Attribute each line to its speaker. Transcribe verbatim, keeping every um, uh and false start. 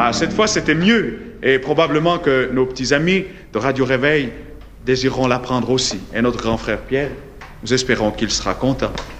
Speaker 1: Ah, cette fois, c'était mieux. Et probablement que nos petits amis de Radio Réveil désireront l'apprendre aussi. Et notre grand frère Pierre, nous espérons qu'il sera content.